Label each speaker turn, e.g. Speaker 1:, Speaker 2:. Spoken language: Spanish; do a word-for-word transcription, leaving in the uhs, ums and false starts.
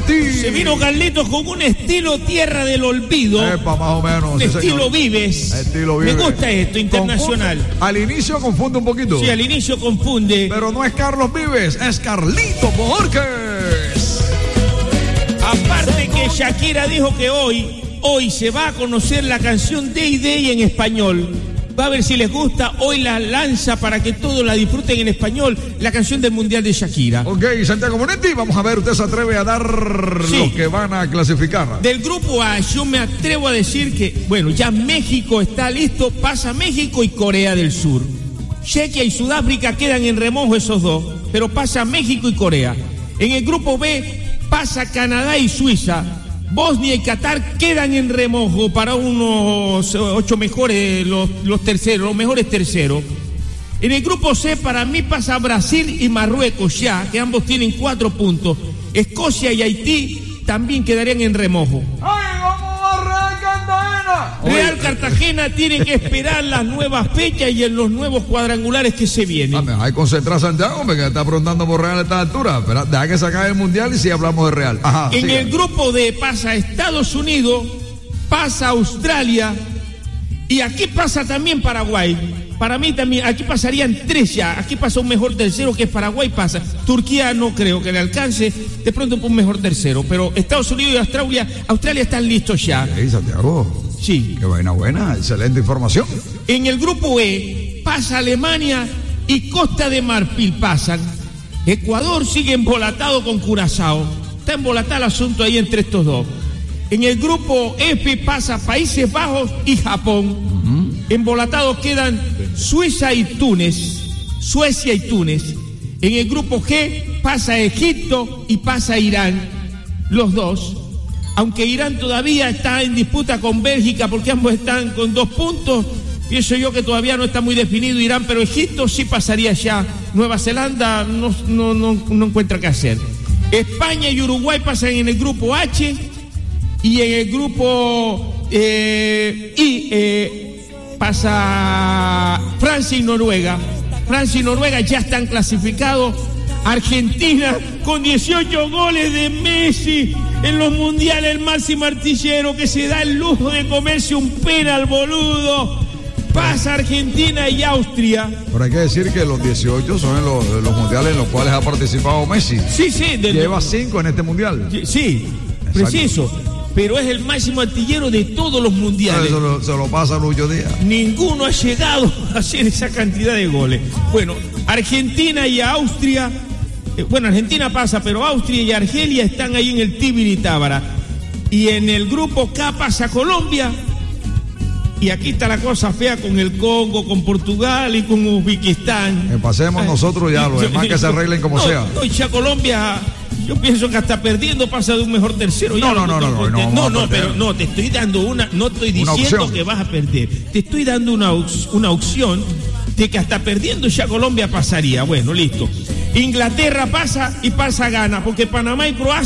Speaker 1: Monetti.
Speaker 2: Se vino Carlitos con un estilo tierra del olvido.
Speaker 1: Epa, más o menos.
Speaker 2: Un
Speaker 1: sí,
Speaker 2: estilo
Speaker 1: señor.
Speaker 2: Vives.
Speaker 1: Estilo Vives.
Speaker 2: Me gusta esto, internacional.
Speaker 1: Confunde. Al inicio confunde un poquito.
Speaker 2: Sí, al inicio confunde.
Speaker 1: Pero no es Carlos Vives, es Carlito Borges.
Speaker 2: Aparte que Shakira dijo que hoy, hoy se va a conocer la canción Day Day en español. Va a ver si les gusta, hoy la lanza para que todos la disfruten en español, la canción del Mundial de Shakira.
Speaker 1: Ok, Santiago Monetti, vamos a ver, usted se atreve a dar
Speaker 2: Sí.
Speaker 1: los que van a clasificar.
Speaker 2: Del grupo A, yo me atrevo a decir que, bueno, ya México está listo, pasa México y Corea del Sur. Chequia y Sudáfrica quedan en remojo esos dos, pero pasa México y Corea. En el grupo B pasa Canadá y Suiza. Bosnia y Qatar quedan en remojo para unos ocho mejores, los, los terceros, los mejores terceros. En el grupo C para mí pasa Brasil y Marruecos ya, que ambos tienen cuatro puntos. Escocia y Haití también quedarían en remojo.
Speaker 1: ¡Ay, vamos a Real Cartagena!
Speaker 2: Real Cartagena tiene que esperar las nuevas fechas y en los nuevos cuadrangulares que se vienen.
Speaker 1: Dame, hay que concentrar a Santiago, porque está preguntando por Real a esta altura. Pero deja que se acabe el Mundial y si hablamos de Real. Ajá,
Speaker 2: En
Speaker 1: siga.
Speaker 2: el grupo D pasa Estados Unidos, pasa Australia y aquí pasa también Paraguay. Para mí también, aquí pasarían tres ya. Aquí pasa un mejor tercero que es Paraguay pasa. Turquía no creo que le alcance, de pronto un mejor tercero. Pero Estados Unidos y Australia, Australia están listos ya.
Speaker 1: Hey, Santiago.
Speaker 2: Sí.
Speaker 1: Qué vaina buena, excelente información.
Speaker 2: En el grupo E pasa Alemania y Costa de Marfil pasan. Ecuador sigue embolatado con Curazao. Está embolatado el asunto ahí entre estos dos. En el grupo F pasa Países Bajos y Japón. Uh-huh. Embolatados quedan Suiza y Túnez. Suecia y Túnez. En el grupo G pasa Egipto y pasa Irán. Los dos. Aunque Irán todavía está en disputa con Bélgica porque ambos están con dos puntos, pienso yo que todavía no está muy definido Irán, pero Egipto sí pasaría ya. Nueva Zelanda no, no, no, no encuentra qué hacer. España y Uruguay pasan en el grupo H y en el grupo eh, I eh, pasa Francia y Noruega. Francia y Noruega ya están clasificados. Argentina con dieciocho goles de Messi en los mundiales, el máximo artillero que se da el lujo de comerse un penal, boludo. Pasa Argentina y Austria.
Speaker 1: Pero hay que decir que los dieciocho son en los, los mundiales en los cuales ha participado Messi.
Speaker 2: Sí, sí. De,
Speaker 1: Lleva cinco en este mundial.
Speaker 2: Sí, exacto. Preciso. Pero es el máximo artillero de todos los mundiales.
Speaker 1: Se lo, se lo pasa Lucho Díaz.
Speaker 2: Ninguno ha llegado a hacer esa cantidad de goles. Bueno, Argentina y Austria. Bueno, Argentina pasa, pero Austria y Argelia están ahí en el Tibiritábara. Y en el grupo K pasa Colombia. Y aquí está la cosa fea con el Congo, con Portugal y con Uzbekistán.
Speaker 1: Que pasemos Ay, nosotros ya, los demás que se arreglen como
Speaker 2: no,
Speaker 1: sea.
Speaker 2: No, y ya Colombia, yo pienso que hasta perdiendo pasa de un mejor tercero.
Speaker 1: No, no, no, no, no, no,
Speaker 2: no, no, pero no, te estoy dando una, no estoy diciendo que vas a perder. Te estoy dando una, una opción de que hasta perdiendo ya Colombia pasaría. Bueno, listo. Inglaterra pasa y pasa Ghana, porque Panamá y Croacia